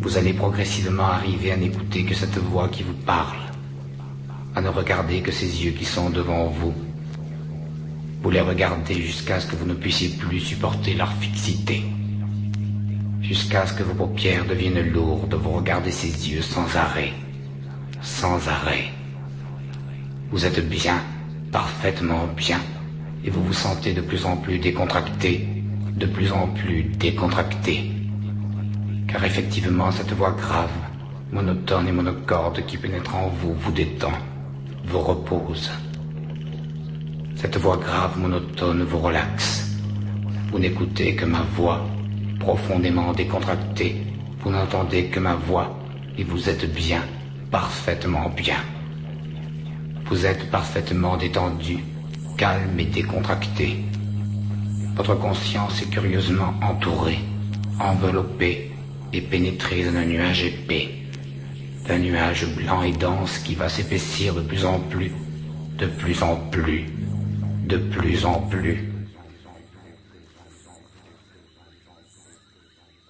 Vous allez progressivement arriver à n'écouter que cette voix qui vous parle, à ne regarder que ces yeux qui sont devant vous. Vous les regardez jusqu'à ce que vous ne puissiez plus supporter leur fixité, jusqu'à ce que vos paupières deviennent lourdes. Vous regardez ces yeux sans arrêt, sans arrêt. Vous êtes bien, parfaitement bien, et vous vous sentez de plus en plus décontracté, de plus en plus décontracté. Car effectivement, cette voix grave, monotone et monocorde qui pénètre en vous, vous détend, vous repose. Cette voix grave, monotone vous relaxe. Vous n'écoutez que ma voix, profondément décontractée. Vous n'entendez que ma voix, et vous êtes bien, parfaitement bien. Vous êtes parfaitement détendu, calme et décontracté. Votre conscience est curieusement entourée, enveloppée et pénétrée d'un nuage épais, d'un nuage blanc et dense qui va s'épaissir de plus en plus, de plus en plus, de plus en plus.